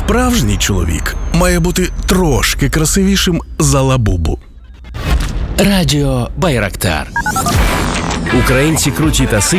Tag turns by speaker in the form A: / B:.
A: Справжній чоловік має бути трошки красивішим за Лабубу.
B: Радіо Байрактар. Українці круті та сильні.